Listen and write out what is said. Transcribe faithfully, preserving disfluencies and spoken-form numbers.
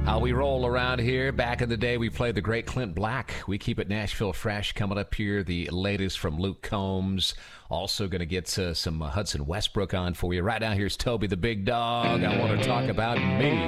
How we roll around here. Back in the day, we played the great Clint Black. We keep it Nashville fresh. Coming up here, the latest from Luke Combs. Also going to get uh, some uh, Hudson Westbrook on for you. Right now, here's Toby the Big Dog. I want to talk about me.